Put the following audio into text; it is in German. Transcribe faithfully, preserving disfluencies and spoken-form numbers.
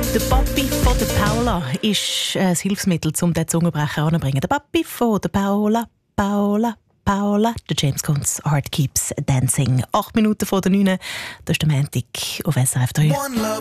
Der Papi von der Paula ist ein Hilfsmittel, um den Zungenbrecher anzubringen. Der Papi von der Paula, Paula, Paula. Der James Gunn's Heart Keeps Dancing. Acht Minuten vor der neun. Das ist der Montag auf S R F drei.